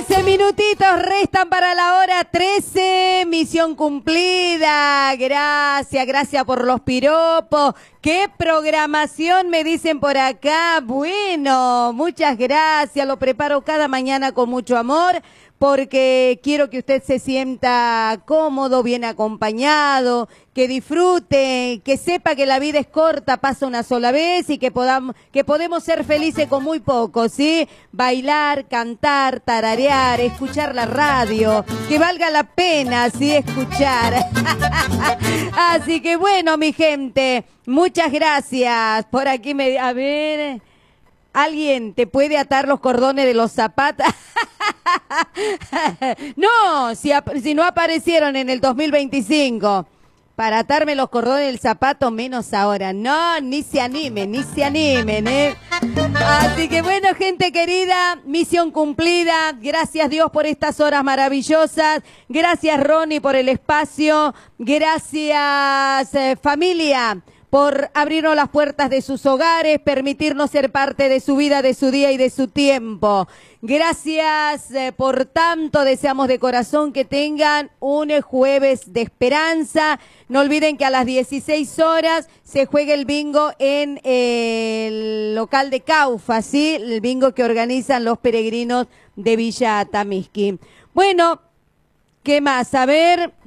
15 minutitos restan para la hora 13, misión cumplida. Gracias, gracias por los piropos. ¿Qué programación me dicen por acá? Bueno, muchas gracias, lo preparo cada mañana con mucho amor porque quiero que usted se sienta cómodo, bien acompañado, que disfrute, que sepa que la vida es corta, pasa una sola vez y que podemos ser felices con muy poco, ¿sí? Bailar, cantar, tararear, escuchar la radio, que valga la pena, ¿sí? Escuchar. Así que bueno, mi gente, muchas gracias. Por aquí a ver, ¿alguien te puede atar los cordones de los zapatos? No, si no aparecieron en el 2025 para atarme los cordones del zapato, menos ahora. No, ni se animen, ¿eh? Así que bueno, gente querida, misión cumplida. Gracias Dios por estas horas maravillosas. Gracias Ronnie por el espacio. Gracias familia por abrirnos las puertas de sus hogares, permitirnos ser parte de su vida, de su día y de su tiempo. Gracias por tanto, deseamos de corazón que tengan un jueves de esperanza. No olviden que a las 16 horas se juega el bingo en el local de Caufa, ¿sí? El bingo que organizan los peregrinos de Villa Atamisqui. Bueno, ¿qué más? A ver,